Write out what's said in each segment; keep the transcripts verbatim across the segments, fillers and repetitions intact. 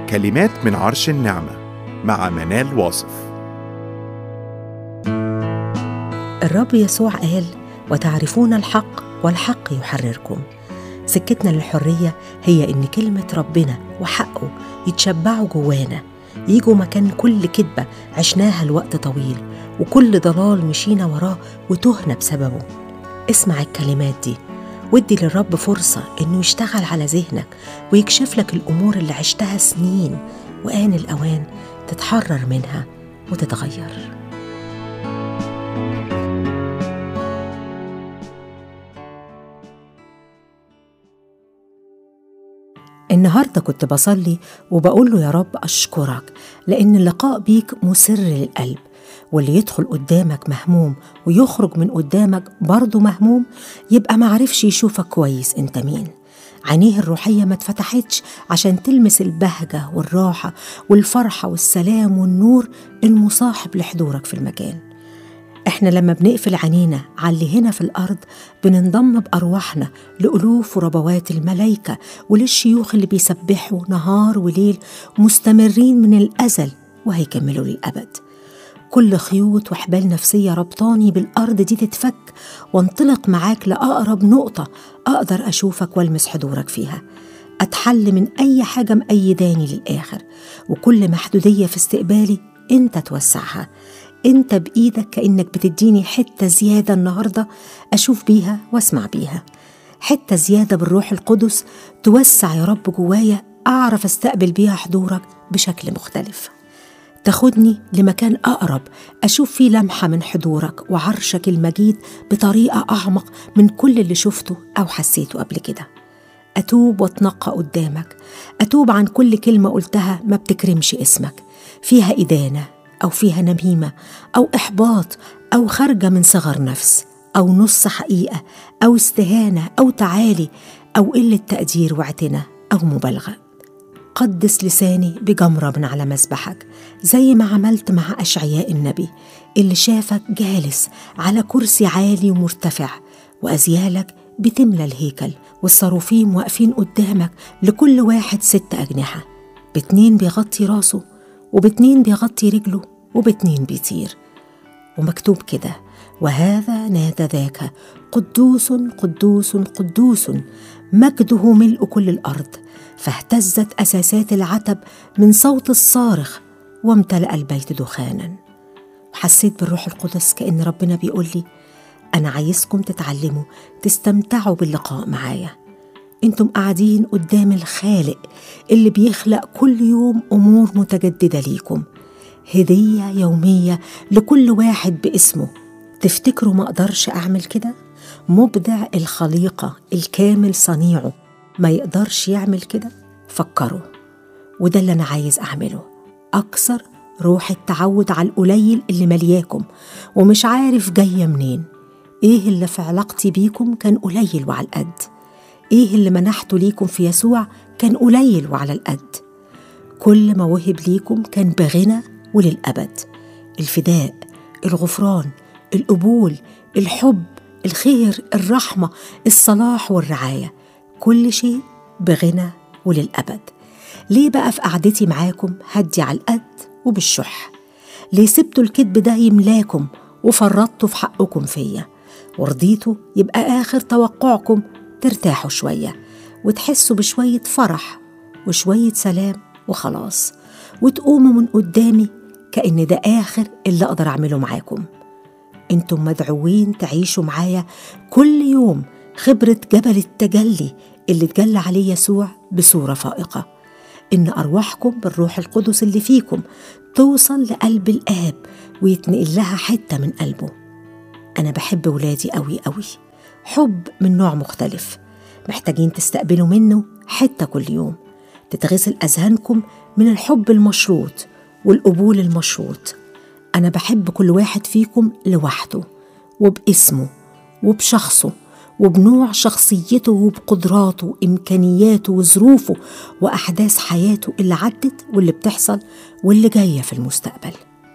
كلمات من عرش النعمة مع منال واصف. الرب يسوع قال: وتعرفون الحق والحق يحرركم. سكتنا للحرية هي إن كلمة ربنا وحقه يتشبعوا جوانا، يجوا مكان كل كذبة عشناها لوقت طويل وكل ضلال مشينا وراه وتهنا بسببه. اسمع الكلمات دي وادي للرب فرصة إنه يشتغل على ذهنك ويكشف لك الأمور اللي عشتها سنين، وآن الأوان تتحرر منها وتتغير. النهاردة كنت بصلي وبقول له: يا رب أشكرك لأن اللقاء بيك مسر للقلب، واللي يدخل قدامك مهموم ويخرج من قدامك برضه مهموم يبقى معرفش يشوفك كويس انت مين. عينيه الروحية ما اتفتحتش عشان تلمس البهجة والراحة والفرحة والسلام والنور المصاحب لحضورك في المكان. احنا لما بنقفل عينينا على اللي هنا في الأرض بننضم بأرواحنا لألوف وربوات الملايكة وللشيوخ اللي بيسبحوا نهار وليل مستمرين من الأزل وهيكملوا للأبد. كل خيوط وحبال نفسية ربطاني بالأرض دي تتفك وانطلق معاك لأقرب نقطة أقدر أشوفك والمس حضورك فيها، أتحل من أي حاجة مأيداني للآخر، وكل محدودية في استقبالي أنت توسعها. أنت بإيدك كأنك بتديني حتة زيادة النهاردة أشوف بيها واسمع بيها، حتة زيادة بالروح القدس توسع يا رب جوايا أعرف استقبل بيها حضورك بشكل مختلف. تاخدني لمكان أقرب أشوف فيه لمحة من حضورك وعرشك المجيد بطريقة أعمق من كل اللي شفته أو حسيته قبل كده. أتوب واتنقى قدامك، أتوب عن كل كلمة قلتها ما بتكرمش اسمك، فيها إدانة أو فيها نميمة أو إحباط أو خارجة من صغر نفس أو نص حقيقة أو استهانة أو تعالي أو قلة تقدير واعتنا أو مبالغة. قدس لساني بجمرة من على مذبحك زي ما عملت مع أشعياء النبي اللي شافك جالس على كرسي عالي ومرتفع وأزيالك بتملى الهيكل والصاروفيم واقفين قدامك لكل واحد ست أجنحة، باتنين بيغطي راسه وباتنين بيغطي رجله وباتنين بيطير، ومكتوب كده: وهذا نادى ذاك قدوس قدوس قدوس مجده ملء كل الأرض، فاهتزت أساسات العتب من صوت الصارخ وامتلأ البيت دخانا. وحسيت بالروح القدس كأن ربنا بيقول لي: أنا عايزكم تتعلموا تستمتعوا باللقاء معايا. انتم قاعدين قدام الخالق اللي بيخلق كل يوم أمور متجددة ليكم، هدية يومية لكل واحد باسمه. تفتكروا ما أقدرش أعمل كده؟ مبدع الخليقة الكامل صنيعه ما يقدرش يعمل كده؟ فكروا. وده اللي أنا عايز أعمله، أكسر روح التعود على القليل اللي ملياكم ومش عارف جاية منين. إيه اللي في علاقتي بيكم كان قليل وعلى القد، إيه اللي منحته ليكم في يسوع كان قليل وعلى القد. كل ما وهب ليكم كان بغنى وللأبد، الفداء، الغفران، القبول، الحب، الخير، الرحمة، الصلاح والرعاية، كل شيء بغنى وللأبد. ليه بقى في قعدتي معاكم هدي على القد وبالشح؟ ليه سبتوا الكذب ده يملاكم وفرطتوا في حقكم فيا ورضيتوا يبقى آخر توقعكم ترتاحوا شوية وتحسوا بشوية فرح وشوية سلام وخلاص، وتقوموا من قدامي كأن ده آخر اللي أقدر أعمله معاكم؟ انتم مدعوين تعيشوا معايا كل يوم خبرة جبل التجلي اللي تجلى عليه يسوع بصورة فائقة، إن أرواحكم بالروح القدس اللي فيكم توصل لقلب الآب ويتنقل لها حتة من قلبه. أنا بحب ولادي قوي قوي، حب من نوع مختلف، محتاجين تستقبلوا منه حتة كل يوم، تتغسل أذهانكم من الحب المشروط والقبول المشروط. أنا بحب كل واحد فيكم لوحده وباسمه وبشخصه وبنوع شخصيته وبقدراته وإمكانياته وظروفه وأحداث حياته اللي عدت واللي بتحصل واللي جاية في المستقبل.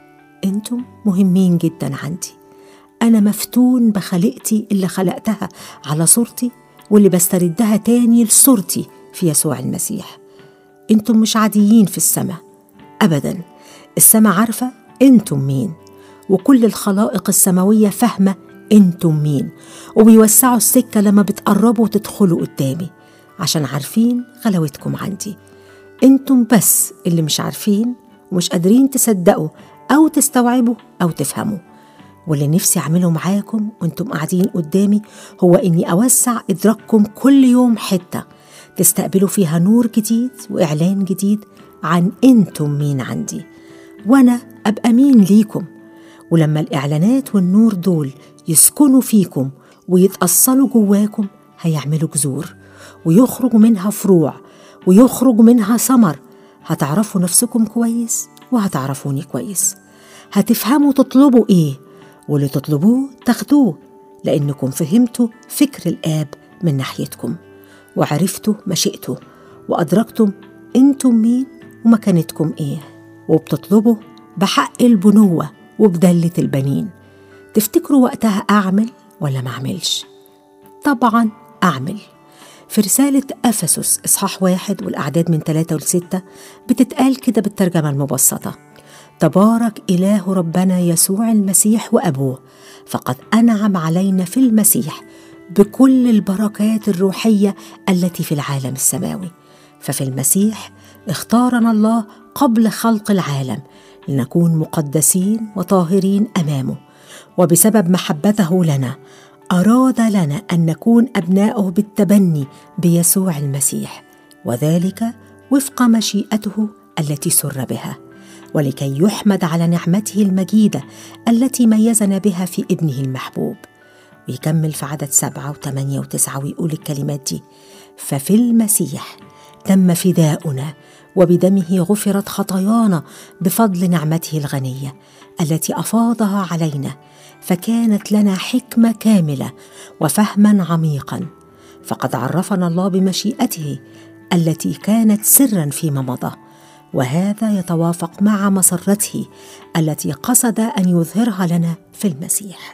أنتم مهمين جدا عندي. أنا مفتون بخلقتي اللي خلقتها على صورتي واللي بستردها تاني لصورتي في يسوع المسيح. انتم مش عاديين في السماء أبدا. السماء عارفة انتم مين، وكل الخلائق السماوية فاهمة انتم مين، وبيوسعوا السكة لما بتقربوا وتدخلوا قدامي عشان عارفين غلاوتكم عندي. انتم بس اللي مش عارفين ومش قادرين تصدقوا أو تستوعبوا أو تفهموا. واللي نفسي أعمله معاكم وانتم قاعدين قدامي هو إني أوسع إدراككم كل يوم حتة تستقبلوا فيها نور جديد وإعلان جديد عن انتم مين عندي، وأنا أبقى مين ليكم. ولما الإعلانات والنور دول يسكنوا فيكم ويتأصلوا جواكم هيعملوا جذور ويخرج منها فروع ويخرج منها ثمر. هتعرفوا نفسكم كويس وهتعرفوني كويس، هتفهموا تطلبوا إيه، واللي تطلبوه تاخدوه، لأنكم فهمتوا فكر الآب من ناحيتكم وعرفتوا مشيئته وأدركتم أنتم مين ومكانتكم إيه، وبتطلبوا بحق البنوة وبدلة البنين. تفتكروا وقتها أعمل ولا ما أعملش؟ طبعا أعمل. في رسالة أفسس إصحاح واحد والأعداد من ثلاثة لستة بتتقال كده بالترجمة المبسطة: تبارك إله ربنا يسوع المسيح وأبوه، فقد أنعم علينا في المسيح بكل البركات الروحية التي في العالم السماوي. ففي المسيح اختارنا الله قبل خلق العالم لنكون مقدسين وطاهرين أمامه، وبسبب محبته لنا أراد لنا أن نكون أبناؤه بالتبني بيسوع المسيح، وذلك وفق مشيئته التي سر بها، ولكي يحمد على نعمته المجيدة التي ميزنا بها في ابنه المحبوب. ويكمل في عدد سبعة وثمانية وتسعة ويقول الكلمات دي: ففي المسيح تم فداؤنا، وبدمه غفرت خطايانا بفضل نعمته الغنية التي أفاضها علينا، فكانت لنا حكمة كاملة وفهما عميقا. فقد عرفنا الله بمشيئته التي كانت سرا فيما مضى، وهذا يتوافق مع مسرته التي قصد أن يظهرها لنا في المسيح.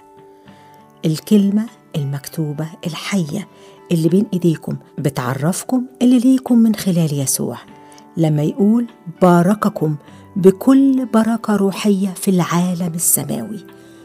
الكلمة المكتوبة الحية اللي بين إيديكم بتعرفكم اللي ليكم من خلال يسوع لما يقول: بارككم بكل بركة روحية في العالم السماوي.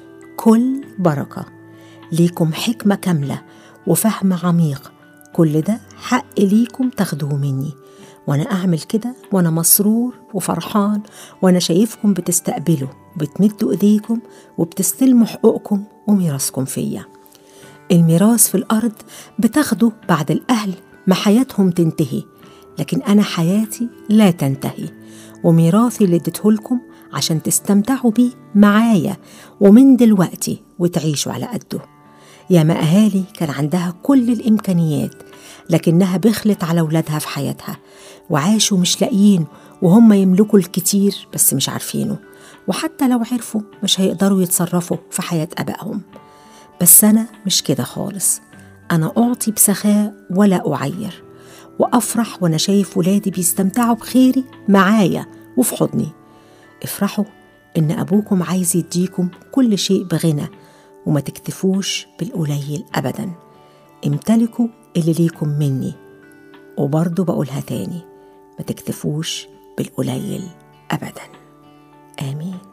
كل بركة ليكم، حكمة كاملة وفهم عميق، كل ده حق ليكم تاخدوه مني، وأنا أعمل كده وأنا مسرور وفرحان، وأنا شايفكم بتستقبلوا وبتمدوا إيديكم وبتستلموا حقوقكم وميراثكم فيا. الميراث في الأرض بتاخده بعد الأهل ما حياتهم تنتهي، لكن أنا حياتي لا تنتهي، وميراثي اللي اديتهولكم عشان تستمتعوا بيه معايا ومن دلوقتي وتعيشوا على قده. يا ما أهالي كان عندها كل الإمكانيات لكنها بخلت على أولادها في حياتها، وعاشوا مش لاقيين، وهم يملكوا الكتير بس مش عارفينه، وحتى لو عرفوا مش هيقدروا يتصرفوا في حياة أبائهم. بس أنا مش كده خالص، أنا أعطي بسخاء ولا أعير، وأفرح وأنا شايف ولادي بيستمتعوا بخيري معايا وفي حضني. افرحوا إن أبوكم عايز يديكم كل شيء بغنى، وما تكتفوش بالقليل أبدا. امتلكوا اللي ليكم مني، وبرضو بقولها تاني: ما تكتفوش بالقليل أبدا. آمين.